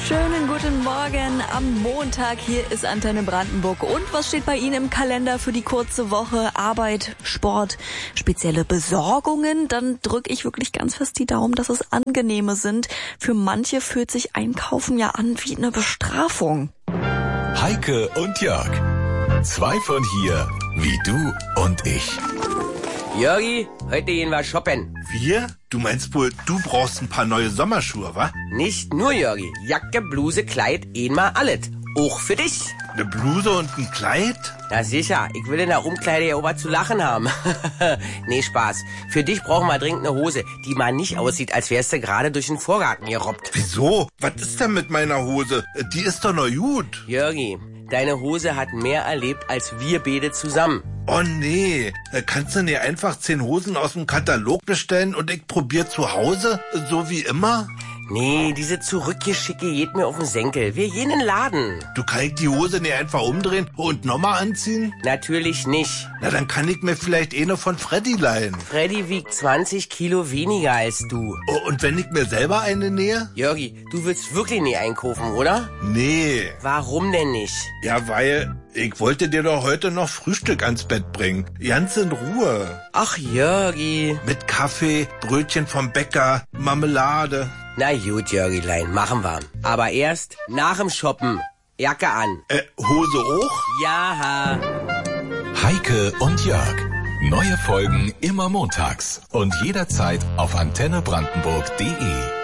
Schönen guten Morgen am Montag. Hier ist Antenne Brandenburg. Und was steht bei Ihnen im Kalender für die kurze Woche? Arbeit, Sport, spezielle Besorgungen? Dann drücke ich wirklich ganz fest die Daumen, dass es angenehme sind. Für manche fühlt sich Einkaufen ja an wie eine Bestrafung. Heike und Jörg. Zwei von hier, wie du und ich. Jörgi, heute gehen wir shoppen. Wir? Du meinst wohl, du brauchst ein paar neue Sommerschuhe, wa? Nicht nur, Jörgi. Jacke, Bluse, Kleid, einmal alles. Auch für dich. Eine Bluse und ein Kleid? Na sicher, ich will in der Umkleide ja ober zu lachen haben. Nee, Spaß. Für dich brauchen wir dringend eine Hose, die mal nicht aussieht, als wärst du gerade durch den Vorgarten gerobbt. Wieso? Was ist denn mit meiner Hose? Die ist doch noch gut. Jörgi, deine Hose hat mehr erlebt als wir beide zusammen. Oh nee, kannst du nicht einfach 10 Hosen aus dem Katalog bestellen und ich probier zu Hause, so wie immer? Nee, diese Zurückgeschicke geht mir auf den Senkel. Wir gehen in den Laden. Du kannst die Hose nicht einfach umdrehen und nochmal anziehen? Natürlich nicht. Na, dann kann ich mir vielleicht eine von Freddy leihen. Freddy wiegt 20 Kilo weniger als du. Oh, und wenn ich mir selber eine nähe? Jörgi, du willst wirklich nie einkaufen, oder? Nee. Warum denn nicht? Ja, weil ich wollte dir doch heute noch Frühstück ans Bett bringen. Ganz in Ruhe. Ach, Jörgi. Mit Kaffee, Brötchen vom Bäcker, Marmelade. Na gut, Jörgilein, machen wir. Aber erst nach dem Shoppen. Jacke an. Hose auch? Ja. Heike und Jörg. Neue Folgen immer montags und jederzeit auf antennebrandenburg.de.